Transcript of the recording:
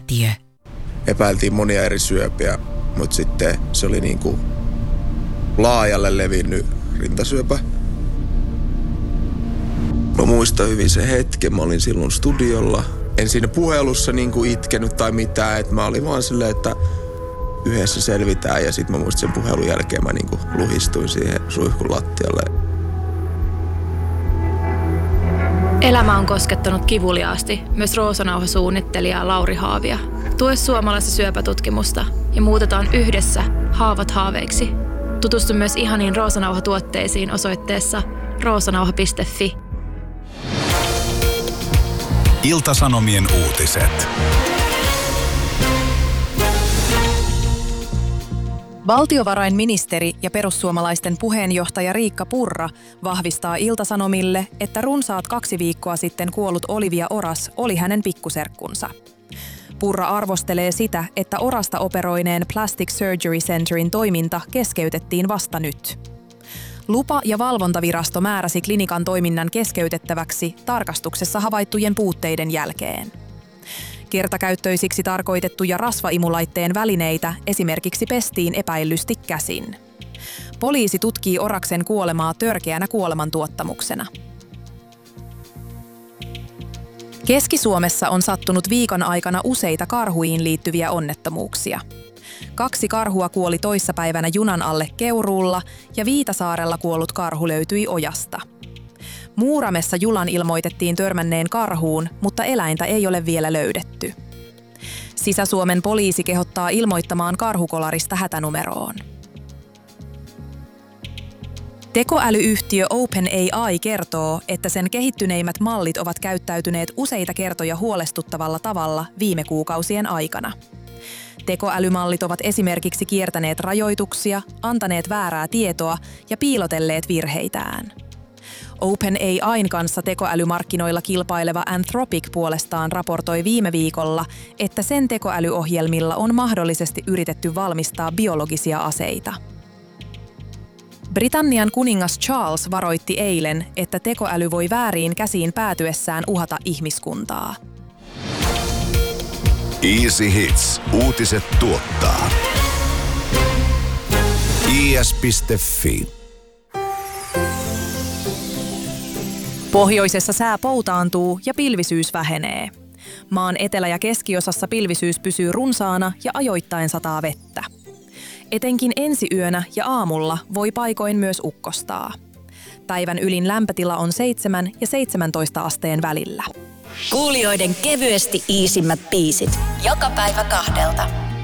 Säätiö. Epäiltiin monia eri syöpiä, mutta sitten se oli niin kuin laajalle levinnyt rintasyöpä. Mä muistan hyvin sen hetken, mä olin silloin studiolla. En siinä puhelussa niin kuin itkenyt tai mitään, että mä olin vaan silleen, että yhdessä selvitään. Ja sitten mä muistin sen puhelun jälkeen mä niin kuin luhistuin siihen suihkun lattialle. Elämä on koskettanut kivuliaasti myös Roosanauha-suunnittelijaa Lauri Haavia. Tue suomalaista syöpätutkimusta ja muutetaan yhdessä haavat haaveiksi. Tutustu myös ihaniin Roosanauha-tuotteisiin osoitteessa roosanauha.fi. Ilta-Sanomien uutiset. Valtiovarainministeri ja perussuomalaisten puheenjohtaja Riikka Purra vahvistaa Ilta-Sanomille, että runsaat 2 viikkoa sitten kuollut Olivia Oras oli hänen pikkuserkkunsa. Purra arvostelee sitä, että Orasta operoineen Plastic Surgery Centerin toiminta keskeytettiin vasta nyt. Lupa- ja valvontavirasto määräsi klinikan toiminnan keskeytettäväksi tarkastuksessa havaittujen puutteiden jälkeen. Kertakäyttöisiksi tarkoitettuja rasvaimulaitteen välineitä esimerkiksi pestiin epäillysti käsin. Poliisi tutkii Oraksen kuolemaa törkeänä kuolemantuottamuksena. Keski-Suomessa on sattunut viikon aikana useita karhuihin liittyviä onnettomuuksia. 2 karhua kuoli toissapäivänä junan alle Keuruulla ja Viitasaarella kuollut karhu löytyi ojasta. Muuramessa Julan ilmoitettiin törmänneen karhuun, mutta eläintä ei ole vielä löydetty. Sisä-Suomen poliisi kehottaa ilmoittamaan karhukolarista hätänumeroon. Tekoälyyhtiö OpenAI kertoo, että sen kehittyneimmät mallit ovat käyttäytyneet useita kertoja huolestuttavalla tavalla viime kuukausien aikana. Tekoälymallit ovat esimerkiksi kiertäneet rajoituksia, antaneet väärää tietoa ja piilotelleet virheitään. OpenAIn kanssa tekoälymarkkinoilla kilpaileva Anthropic puolestaan raportoi viime viikolla, että sen tekoälyohjelmilla on mahdollisesti yritetty valmistaa biologisia aseita. Britannian kuningas Charles varoitti eilen, että tekoäly voi vääriin käsiin päätyessään uhata ihmiskuntaa. Easy Hits. Uutiset tuottaa. is.fi. Pohjoisessa sää poutaantuu ja pilvisyys vähenee. Maan etelä- ja keskiosassa pilvisyys pysyy runsaana ja ajoittain sataa vettä. Etenkin ensiyönä ja aamulla voi paikoin myös ukkostaa. Päivän ylin lämpötila on 7 ja 17 asteen välillä. Kuulijoiden kevyesti iisimmät biisit. Joka päivä 2.